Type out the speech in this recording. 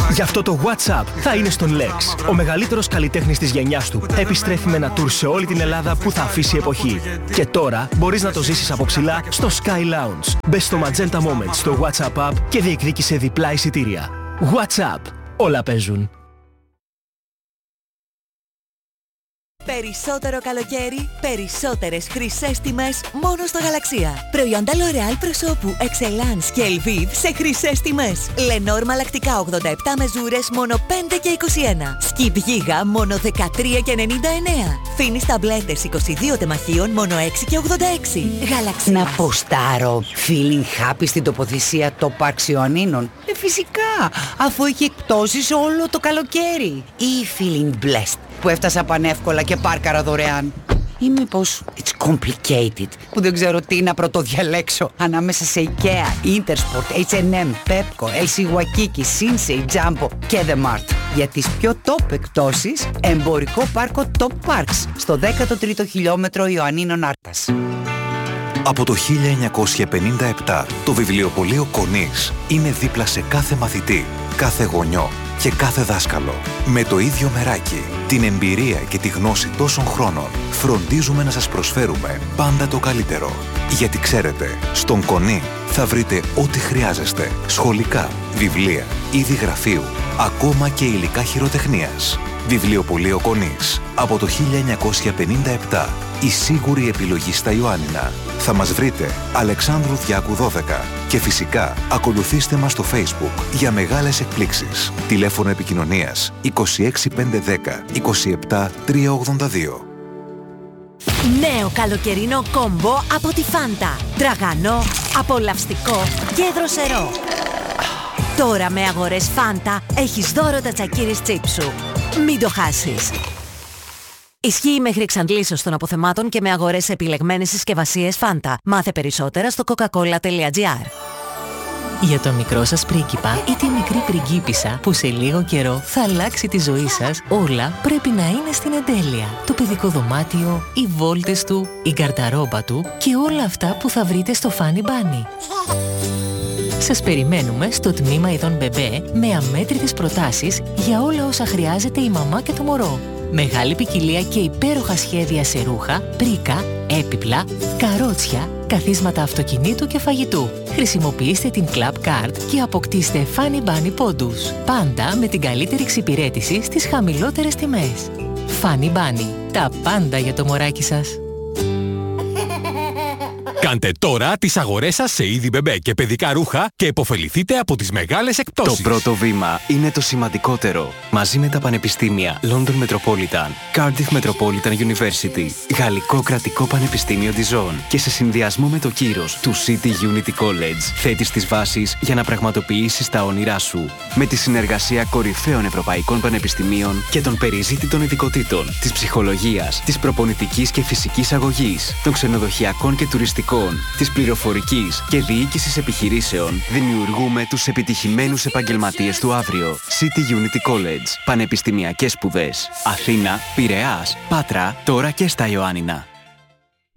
Γι' αυτό το WhatsApp θα είναι στον Lex. Ο μεγαλύτερος καλλιτέχνης της γενιάς του επιστρέφει με ένα tour σε όλη την Ελλάδα που θα αφήσει εποχή. Και τώρα μπορείς να το ζήσεις από ψηλά στο Sky Lounge. Μπες στο Magenta Moment στο WhatsApp app και διεκδίκησε διπλά εισιτήρια. WhatsApp. Όλα παίζουν. Περισσότερο καλοκαίρι, περισσότερες χρυσές τιμές μόνο στο Γαλαξία. Προϊόντα L'Oréal προσώπου, Excellence και Elviv σε χρυσές τιμές. Lenor μαλακτικά 87 μεζούρες μόνο 5 και 21. Skip Giga μόνο 13 και 99. Φίνις ταμπλέτες 22 τεμαχίων μόνο 6 και 86. Γαλαξία. Να ποστάρω feeling happy στην τοποθεσία το Parks Ιωαννίνων. Φυσικά, αφού έχει εκπτώσεις όλο το καλοκαίρι. Ή feeling blessed που έφτασα πανεύκολα και πάρκαρα δωρεάν. Ή μήπως it's complicated που δεν ξέρω τι να πρωτοδιαλέξω ανάμεσα σε IKEA, Intersport, H&M, Pepco, LC Waikiki, Sinsei, Jumbo και The Mart. Για τις πιο top εκπτώσεις, εμπορικό πάρκο Top Parks στο 13ο χιλιόμετρο Ιωαννίνων Άρτας. Από το 1957 το βιβλιοπωλείο Κονής είναι δίπλα σε κάθε μαθητή, κάθε γονιό και κάθε δάσκαλο. Με το ίδιο μεράκι, την εμπειρία και τη γνώση τόσων χρόνων, φροντίζουμε να σας προσφέρουμε πάντα το καλύτερο. Γιατί ξέρετε, στον Κονή θα βρείτε ό,τι χρειάζεστε. Σχολικά, βιβλία, είδη γραφείου, ακόμα και υλικά χειροτεχνίας. Βιβλιοπωλείο Κονής. Από το 1957. Η σίγουρη επιλογή στα Ιωάννινα. Θα μας βρείτε Αλεξάνδρου Διάκου 12 και φυσικά ακολουθήστε μας στο Facebook για μεγάλες εκπλήξεις. Τηλέφωνο επικοινωνίας 26510 27 382. Νέο καλοκαιρινό κόμπο από τη Φάντα. Τραγανό, απολαυστικό και δροσερό. Τώρα με αγορές Φάντα έχεις δώρο τα τσακίρις τσίψου. Μην το χάσεις. Ισχύει μέχρι εξαντλήσεως των αποθεμάτων και με αγορές σε επιλεγμένες συσκευασίες Φάντα. Μάθε περισσότερα στο coca-cola.gr. Για τον μικρό σας πρίγκιπα ή τη μικρή πριγκίπισσα που σε λίγο καιρό θα αλλάξει τη ζωή σας, όλα πρέπει να είναι στην εντέλεια. Το παιδικό δωμάτιο, οι βόλτες του, η γκαρνταρόμπα του και όλα αυτά που θα βρείτε στο Funny Bunny. Σας περιμένουμε στο τμήμα ειδών μπεμπέ με αμέτρητες προτάσεις για όλα όσα χρειάζεται η μαμά και το μωρό. Μεγάλη ποικιλία και υπέροχα σχέδια σε ρούχα, πρίκα, έπιπλα, καρότσια, καθίσματα αυτοκινήτου και φαγητού. Χρησιμοποιήστε την Club Card και αποκτήστε Funny Bunny πόντους. Πάντα με την καλύτερη εξυπηρέτηση στις χαμηλότερες τιμές. Funny Bunny. Τα πάντα για το μωράκι σας. Κάντε τώρα τις αγορές σας σε είδη μπεμπέ και παιδικά ρούχα και επωφεληθείτε από τις μεγάλες εκπτώσεις. Το πρώτο βήμα είναι το σημαντικότερο. Μαζί με τα πανεπιστήμια London Metropolitan, Cardiff Metropolitan University, Γαλλικό Κρατικό Πανεπιστήμιο Dijon και σε συνδυασμό με το κύρος του City Unity College, θέτεις τις βάσεις για να πραγματοποιήσεις τα όνειρά σου. Με τη συνεργασία κορυφαίων ευρωπαϊκών πανεπιστημίων και των περιζήτητων ειδικοτήτων, της ψυχολογίας, της προπονητικής και φυσικής αγωγής, των ξενοδοχειακών και τουριστικών, της πληροφορικής και διοίκησης επιχειρήσεων, δημιουργούμε τους επιτυχημένους επαγγελματίες του αύριο. City Unity College. Πανεπιστημιακές σπουδές. Αθήνα, Πειραιάς, Πάτρα, τώρα και στα Ιωάννινα.